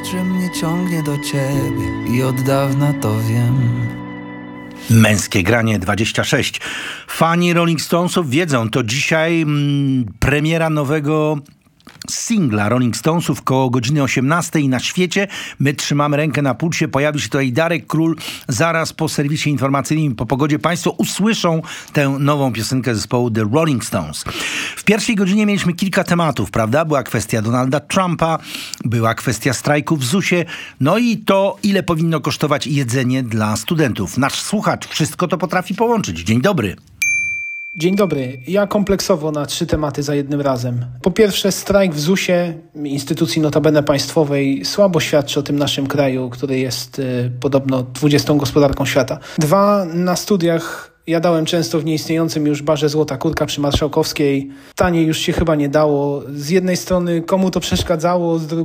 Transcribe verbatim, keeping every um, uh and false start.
że mnie ciągnie do ciebie i od dawna to wiem. Męskie granie dwadzieścia sześć. Fani Rolling Stonesów wiedzą, to dzisiaj mm, premiera nowego singla Rolling Stonesów koło godziny osiemnastej na świecie. My trzymamy rękę na pulsie. Pojawi się tutaj Darek Król zaraz po serwisie informacyjnym po pogodzie. Państwo usłyszą tę nową piosenkę zespołu The Rolling Stones. W pierwszej godzinie mieliśmy kilka tematów, prawda? Była kwestia Donalda Trumpa, była kwestia strajku w zusie, no i to, ile powinno kosztować jedzenie dla studentów. Nasz słuchacz wszystko to potrafi połączyć. Dzień dobry. Dzień dobry. Ja kompleksowo na trzy tematy za jednym razem. Po pierwsze, strajk w zusie, instytucji notabene państwowej, słabo świadczy o tym naszym kraju, który jest y, podobno dwudziestą gospodarką świata. Dwa, na studiach jadałem często w nieistniejącym już barze Złota Kurka przy Marszałkowskiej. Taniej już się chyba nie dało. Z jednej strony komu to przeszkadzało, z drugiej